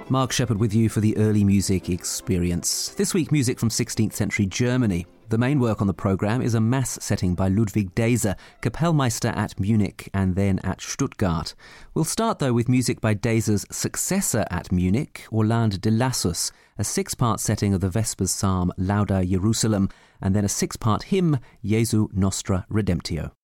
Mark Shepherd with you for the Early Music Experience. This week, music from 16th century Germany. The main work on the programme is a mass setting by Ludwig Deser, Kapellmeister at Munich and then at Stuttgart. We'll start, though, with music by Deser's successor at Munich, Orlando de Lassus, a 6-part setting of the Vespers psalm Lauda Jerusalem, and then a 6-part hymn, Jesu Nostra Redemptio.